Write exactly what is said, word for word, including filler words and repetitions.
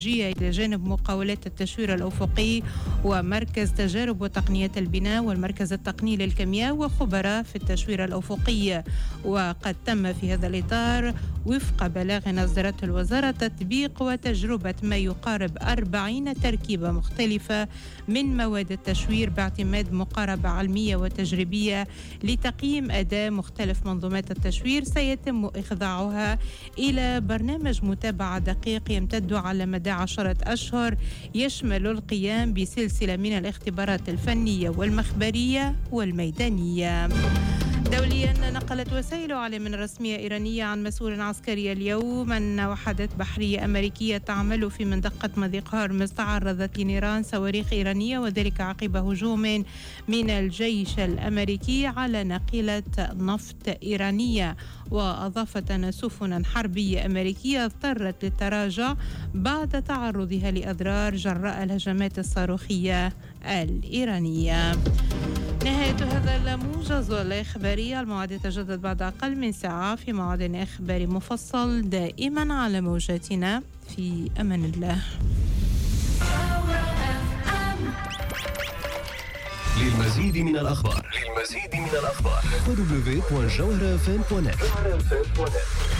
إلى جانب مقاولات التشوير الأفقي ومركز تجارب وتقنية البناء والمركز التقني للكيمياء وخبراء في التشوير الأفقي. وقد تم في هذا الإطار وفق بلاغ أصدرته الوزارة تطبيق وتجربة ما يقارب أربعين تركيبة مختلفة من مواد التشوير باعتماد مقاربة علمية وتجريبية لتقييم أداء مختلف منظومات التشوير، سيتم إخضاعها إلى برنامج متابعة دقيق يمتد على مدى عشرة أشهر يشمل القيام بسلسلة من الاختبارات الفنية والمخبرية والميدانية. دوليا، نقلت وسائل إعلام رسمية إيرانية عن مسؤول عسكري اليوم أن وحدات بحرية أمريكية تعمل في منطقة مضيق هرمز تعرضت لنيران صواريخ إيرانية، وذلك عقب هجوم من الجيش الأمريكي على ناقلة نفط إيرانية. وأضافت أن سفنا حربية أمريكية اضطرت للتراجع بعد تعرضها لأضرار جراء الهجمات الصاروخية الإيرانية. نهاية هذا الموجز الإخباري، الموعد يتجدد بعد أقل من ساعة في موعد إخباري مفصل دائما على موجاتنا. في أمان الله. للمزيد من الأخبار للمزيد من الأخبار دبليو دبليو دبليو دوت جوهرة إف إم دوت نت.